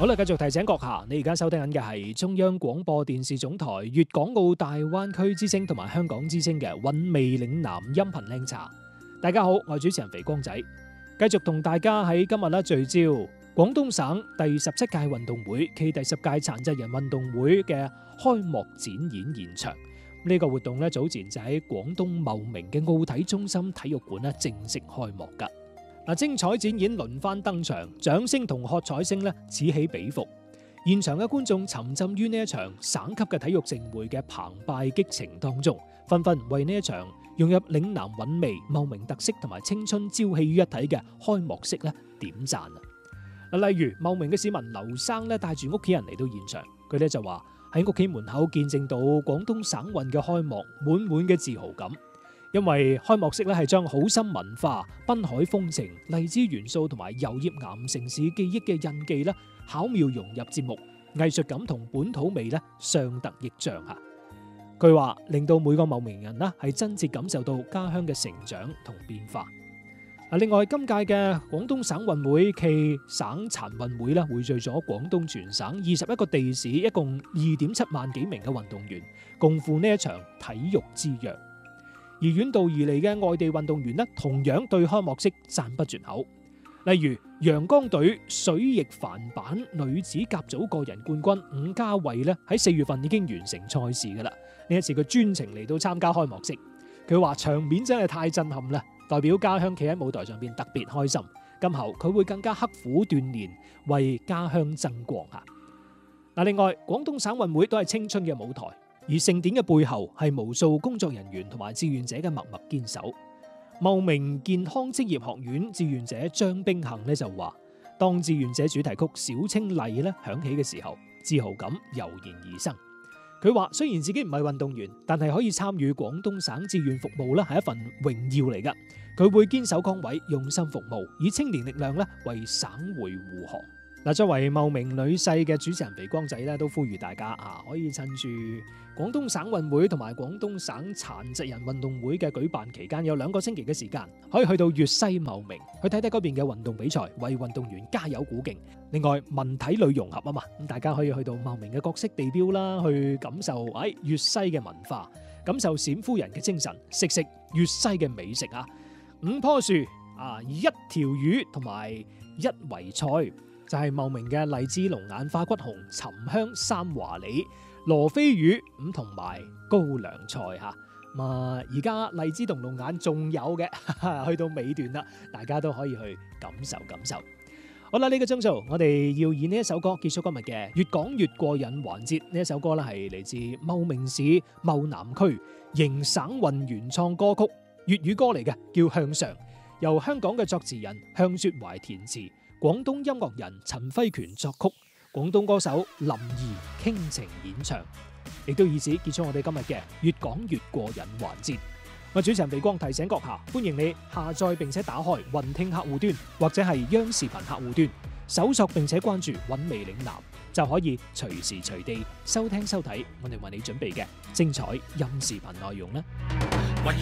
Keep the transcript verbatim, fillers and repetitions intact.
好啦，繼續提醒閣下，你而家收聽緊嘅係中央廣播電視總台粵港澳大灣區之聲同埋香港之聲嘅韻味嶺南音頻靚茶。大家好，我係主持人肥光仔，繼續同大家喺今日咧聚焦廣東省第十七屆運動會暨第十屆殘疾人運動會嘅開幕展演現場。呢、這個活動咧早前就喺廣東茂名嘅奧體中心體育館咧正式開幕噶。嗱，精彩展演輪番登場，掌聲同喝彩聲咧此起彼伏。現場嘅觀眾沉浸於呢一場省級嘅體育盛會嘅澎湃激情當中，紛紛為呢一場融入嶺南韻味、茂名特色同埋青春朝氣於一體嘅開幕式咧點讚啊！嗱，例如茂名嘅市民劉生咧帶住屋企人嚟到現場，佢咧就話喺屋企門口見證到廣東省運嘅開幕，滿滿嘅自豪感。因為開幕式咧係將好心文化、濱海風情、荔枝元素同埋油葉岩城市記憶嘅印記咧巧妙融入節目，藝術感同本土味咧相得益彰吓。佢話令到每個茂名人咧係真切感受到家鄉嘅成長同變化。另外今屆嘅廣東省運會暨省殘運會咧匯聚咗廣東全省二十一個地市，一共二點七萬幾名嘅運動員，共赴呢一場體育之約。而遠道而嚟嘅外地運動員呢，同樣對開幕式讚不絕口。例如陽江隊水翼帆板女子甲組個人冠軍伍家慧呢，喺四月份已經完成賽事噶啦。呢一次佢專程嚟到參加開幕式，佢話場面真係太震撼啦，代表家鄉企喺舞台上邊特別開心。今後佢會更加刻苦鍛煉，為家鄉爭光啊！嗱，另外廣東省運會都係青春嘅舞台。而盛典嘅背後係無數工作人員同埋志願者嘅默默堅守。茂名健康職業學院志願者張冰幸咧就話，當志願者主題曲《小青麗》咧響起嘅時候，自豪感油然而生。佢話雖然自己唔係運動員，但係可以參與廣東省志願服務咧係一份榮耀嚟噶。佢會堅守崗位，用心服務，以青年力量咧為省會護航。嗱，作為茂名女婿嘅主持人肥光仔咧，都呼籲大家啊，可以趁住廣東省運會同埋廣東省殘疾人運動會嘅舉辦期間，有兩個星期嘅時間，可以去到粵西茂名去睇睇嗰邊嘅運動比賽，為運動員加油鼓勁。另外文體旅融合啊嘛，咁大家可以去到茂名嘅各式地標啦，去感受誒粵西嘅文化，感受冼夫人嘅精神，食食粵西嘅美食啊，五棵樹啊，一條魚同埋一圍菜。就係茂名嘅荔枝龍眼花骨紅、沉香三華李、羅非魚咁同埋高粱菜吓。咁啊，而家荔枝同龍眼仲有嘅，去到尾段啦，大家都可以去感受感受。好啦，呢個鐘數我哋要以呢一首歌結束今日嘅越講越過癮環節。呢一首歌咧係嚟自茂名市茂南區迎省運原創歌曲，粵語歌嚟嘅，叫《向上》，由香港嘅作詞人向雪懷填詞，廣東音樂人陳輝權作曲，廣東歌手林怡傾情演唱，亦都以此結束我哋今日嘅越講越過癮環節。我主持人肥光提醒閣下，歡迎你下載並且打開雲聽客戶端或者係央視頻客戶端，搜索並且關注韻味嶺南，就可以隨時隨地收聽收睇我哋為你準備嘅精彩音視頻內容啦。